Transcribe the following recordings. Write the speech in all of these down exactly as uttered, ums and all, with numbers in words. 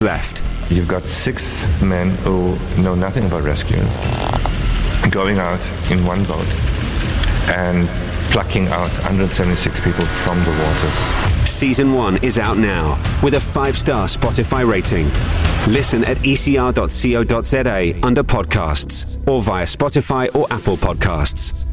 left. You've got six men who know nothing about rescue going out in one boat and plucking out one hundred seventy-six people from the waters. Season one is out now with a five-star Spotify rating. Listen at e c r dot co dot z a under podcasts or via Spotify or Apple Podcasts.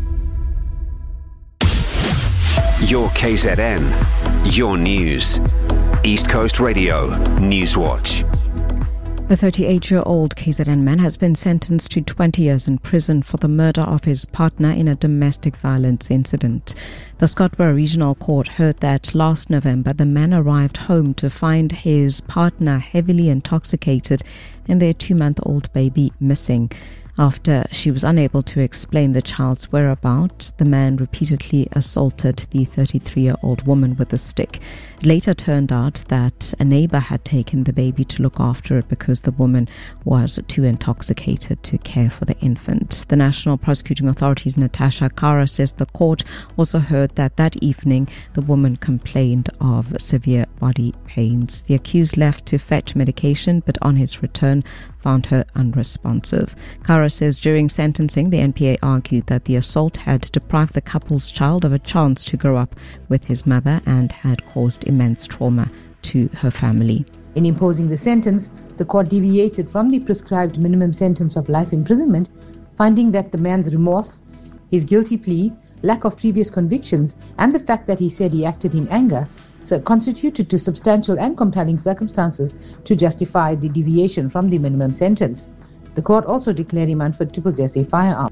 Your K Z N, your news. East Coast Radio, Newswatch. A thirty-eight-year-old K Z N man has been sentenced to twenty years in prison for the murder of his partner in a domestic violence incident. The Scottsboro Regional Court heard that last November the man arrived home to find his partner heavily intoxicated and their two-month-old baby missing. After she was unable to explain the child's whereabouts, the man repeatedly assaulted the thirty-three-year-old woman with a stick. It later turned out that a neighbor had taken the baby to look after it because the woman was too intoxicated to care for the infant. The National Prosecuting Authority's Natasha Kara says the court also heard that that evening the woman complained of severe body pains. The accused left to fetch medication, but on his return found her unresponsive. Kara says during sentencing, the N P A argued that the assault had deprived the couple's child of a chance to grow up with his mother and had caused immense trauma to her family. In imposing the sentence, the court deviated from the prescribed minimum sentence of life imprisonment, finding that the man's remorse, his guilty plea, lack of previous convictions, and the fact that he said he acted in anger so constituted to substantial and compelling circumstances to justify the deviation from the minimum sentence. The court also declared him unfit to possess a firearm.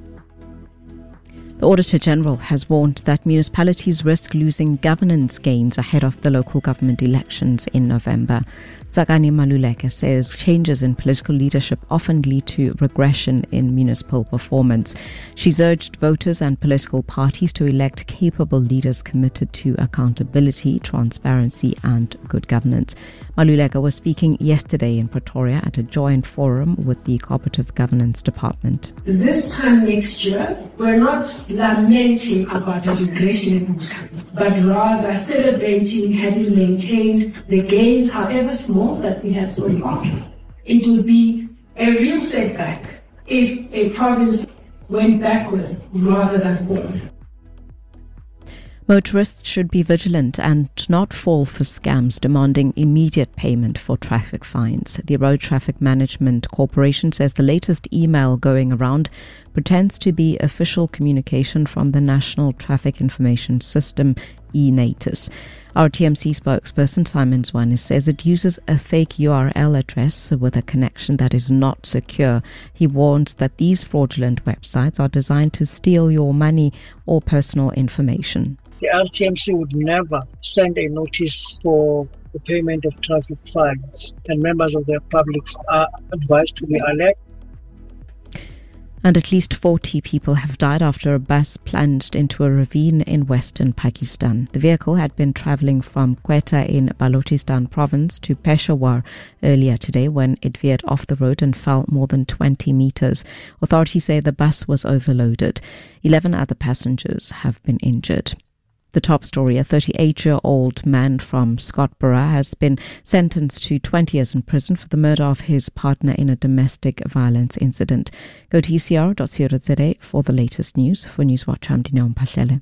The Auditor General has warned that municipalities risk losing governance gains ahead of the local government elections in November. Tsakani Maluleke says changes in political leadership often lead to regression in municipal performance. She's urged voters and political parties to elect capable leaders committed to accountability, transparency and good governance. Maluleke was speaking yesterday in Pretoria at a joint forum with the Cooperative Governance Department. This time next year, we're not lamenting about a regression in outcomes, but rather celebrating having maintained the gains, however small, that we have so far. It would be a real setback if a province went backwards rather than forward. Motorists should be vigilant and not fall for scams demanding immediate payment for traffic fines. The Road Traffic Management Corporation says the latest email going around pretends to be official communication from the National Traffic Information System, e NATIS. Our T M C spokesperson Simon Zwane says it uses a fake U R L address with a connection that is not secure. He warns that these fraudulent websites are designed to steal your money or personal information. The R T M C would never send a notice for the payment of traffic fines, and members of the public are advised to be alert. And at least forty people have died after a bus plunged into a ravine in western Pakistan. The vehicle had been travelling from Quetta in Balochistan province to Peshawar earlier today when it veered off the road and fell more than twenty metres. Authorities say the bus was overloaded. Eleven other passengers have been injured. The top story, a thirty-eight-year-old man from Scottsboro has been sentenced to twenty years in prison for the murder of his partner in a domestic violence incident. Go to e c r dot co dot z a for the latest news. For Newswatch, I'm Dineo Mpahlele.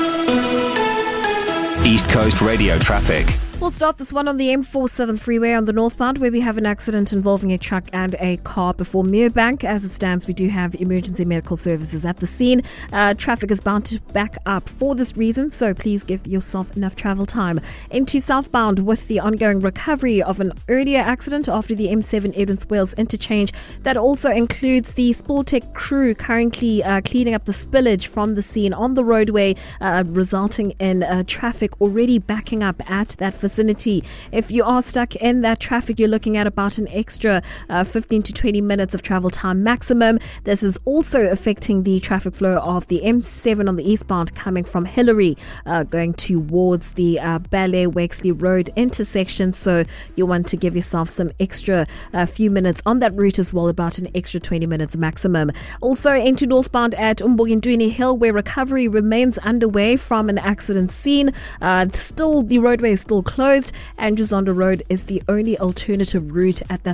East Coast Radio traffic. We'll start this one on the M forty-seven freeway on the northbound, where we have an accident involving a truck and a car before Merebank. As it stands, we do have emergency medical services at the scene. Uh, traffic is bound to back up for this reason, so please give yourself enough travel time. Into southbound with the ongoing recovery of an earlier accident after the M seven Edmonds Wales interchange. That also includes the Sportec crew currently uh, cleaning up the spillage from the scene on the roadway, uh, resulting in uh, traffic already backing up at that vicinity. If you are stuck in that traffic, you're looking at about an extra uh, fifteen to twenty minutes of travel time maximum. This is also affecting the traffic flow of the M seven on the eastbound coming from Hillary, uh, going towards the uh, Ballet-Wexley Road intersection. So you want to give yourself some extra uh, few minutes on that route as well, about an extra twenty minutes maximum. Also into northbound at Umbogindwini Hill, where recovery remains underway from an accident scene. Uh, still, the roadway is still closed closed, and Zondo Road is the only alternative route at that